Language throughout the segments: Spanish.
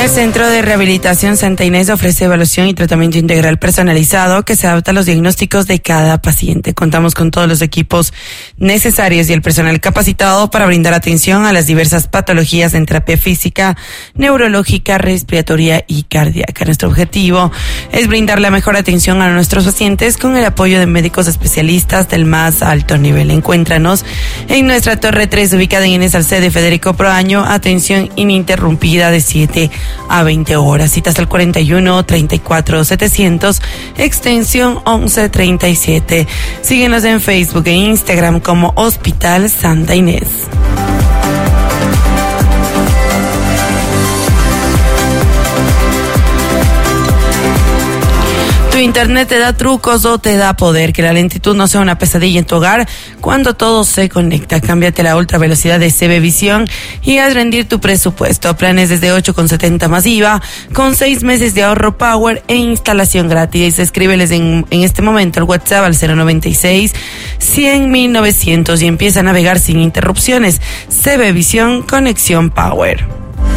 El Centro de Rehabilitación Santa Inés ofrece evaluación y tratamiento integral personalizado que se adapta a los diagnósticos de cada paciente. Contamos con todos los equipos necesarios y el personal capacitado para brindar atención a las diversas patologías en terapia física, neurológica, respiratoria y cardíaca. Nuestro objetivo es brindar la mejor atención a nuestros pacientes con el apoyo de médicos especialistas del más alto nivel. Encuéntranos en nuestra Torre 3, ubicada en Inés Alcede Federico Proaño. Atención ininterrumpida de 7 a 20 horas. Citas al 41 34 700, extensión 1137. Síguenos en Facebook e Instagram como Hospital Santa Inés. ¿Tu internet te da trucos o te da poder? Que la lentitud no sea una pesadilla en tu hogar cuando todo se conecta. Cámbiate la ultra velocidad de CB Visión y haz rendir tu presupuesto. Planes desde 8,70 más IVA, con 6 meses de ahorro power e instalación gratis. Escríbeles en este momento al WhatsApp al 096-100-1900 y empieza a navegar sin interrupciones. CB Visión, conexión power.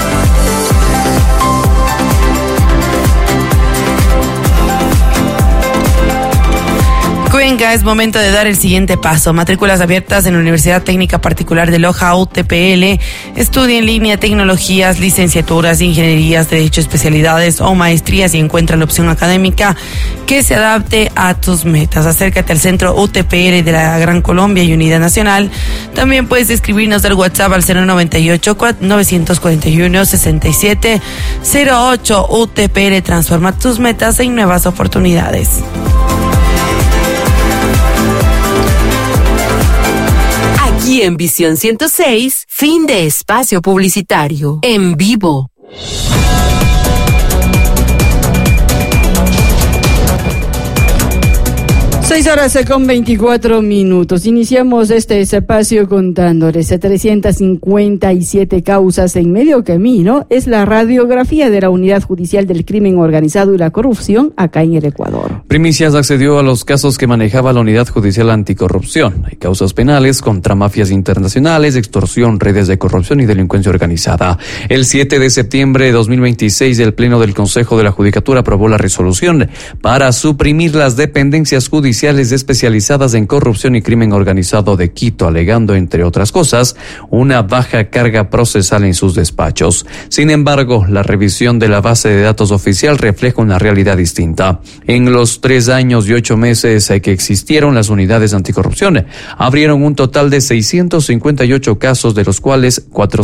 Cuenca, es momento de dar el siguiente paso. Matrículas abiertas en la Universidad Técnica Particular de Loja, UTPL. Estudia en línea tecnologías, licenciaturas, ingenierías, derecho, especialidades o maestrías y encuentra la opción académica que se adapte a tus metas. Acércate al centro UTPL de la Gran Colombia y Unidad Nacional. También puedes escribirnos del WhatsApp al 098-941-6708. UTPL transforma tus metas en nuevas oportunidades. Y en Visión 106, fin de espacio publicitario. En vivo. 6:24. Iniciamos este espacio contándoles 357 causas en medio camino. Es la radiografía de la Unidad Judicial del Crimen Organizado y la Corrupción acá en el Ecuador. Primicias accedió a los casos que manejaba la Unidad Judicial Anticorrupción. Hay causas penales contra mafias internacionales, extorsión, redes de corrupción y delincuencia organizada. El 7 de septiembre de 2026, el Pleno del Consejo de la Judicatura aprobó la resolución para suprimir las dependencias judiciales especializadas en corrupción y crimen organizado de Quito, alegando, entre otras cosas, una baja carga procesal en sus despachos. Sin embargo, la revisión de la base de datos oficial refleja una realidad distinta. En los 3 años y 8 meses que existieron las unidades anticorrupción, abrieron un total de 658 casos, de los cuales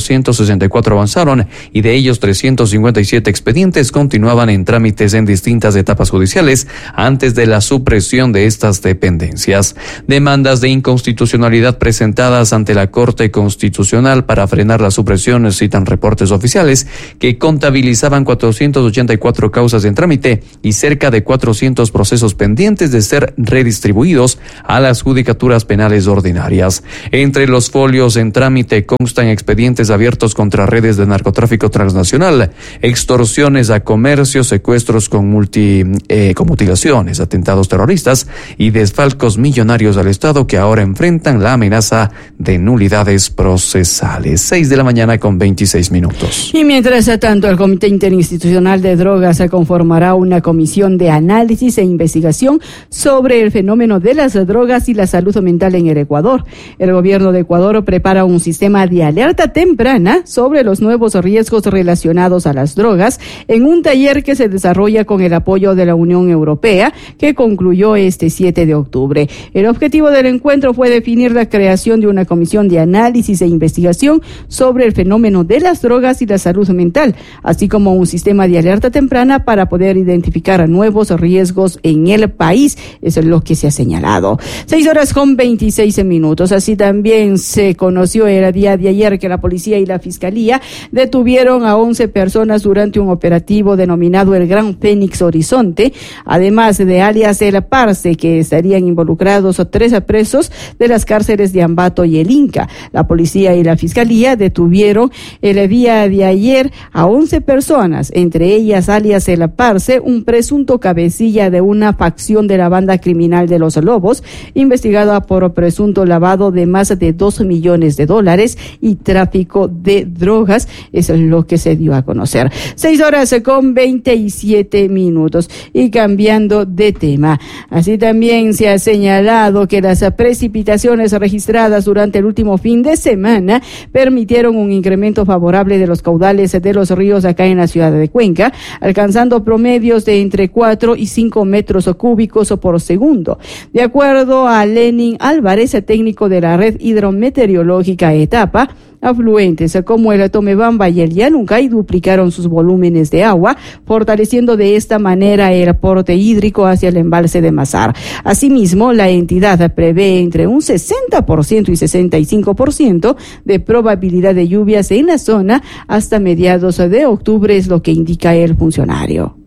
464 avanzaron y de ellos 357 expedientes continuaban en trámites en distintas etapas judiciales antes de la supresión de estas dependencias. Demandas de inconstitucionalidad presentadas ante la Corte Constitucional para frenar la supresión citan reportes oficiales que contabilizaban 484 causas en trámite y cerca de 400 procesos pendientes de ser redistribuidos a las judicaturas penales ordinarias. Entre los folios en trámite constan expedientes abiertos contra redes de narcotráfico transnacional, extorsiones a comercio, secuestros con mutilaciones, atentados terroristas y desfalcos millonarios al Estado que ahora enfrentan la amenaza de nulidades procesales. 6:26 a.m. Y mientras tanto, el Comité Interinstitucional de Drogas conformará una comisión de análisis e investigación sobre el fenómeno de las drogas y la salud mental en el Ecuador. El gobierno de Ecuador prepara un sistema de alerta temprana sobre los nuevos riesgos relacionados a las drogas en un taller que se desarrolla con el apoyo de la Unión Europea, que concluyó este 7 de octubre. El objetivo del encuentro fue definir la creación de una comisión de análisis e investigación sobre el fenómeno de las drogas y la salud mental, así como un sistema de alerta temprana para poder identificar nuevos riesgos en el país. Eso es lo que se ha señalado. 6:26. Así también se conoció el día de ayer que la policía y la fiscalía detuvieron a 11 personas durante un operativo denominado el Gran Fénix Horizonte, además de alias El Parce, que que estarían involucrados 3 presos de las cárceles de Ambato y el Inca. La policía y la fiscalía detuvieron el día de ayer a 11 personas, entre ellas alias El Parce, un presunto cabecilla de una facción de la banda criminal de los Lobos, investigada por presunto lavado de más de $2 millones y tráfico de drogas. Eso es lo que se dio a conocer. 6:27. Y cambiando de tema, así también se ha señalado que las precipitaciones registradas durante el último fin de semana permitieron un incremento favorable de los caudales de los ríos acá en la ciudad de Cuenca, alcanzando promedios de entre 4 y 5 metros cúbicos por segundo. De acuerdo a Lenin Álvarez, técnico de la red hidrometeorológica Etapa, afluentes como el Tomebamba y el Yanuncay duplicaron sus volúmenes de agua, fortaleciendo de esta manera el aporte hídrico hacia el embalse de Mazar. Asimismo, la entidad prevé entre un 60% y 65% de probabilidad de lluvias en la zona hasta mediados de octubre, es lo que indica el funcionario.